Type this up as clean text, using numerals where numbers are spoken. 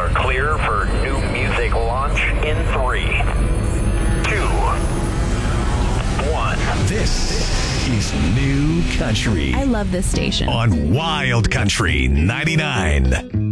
are clear for new music launch in 3, 2, 1. This is New Country I love this station. on Wild Country 99.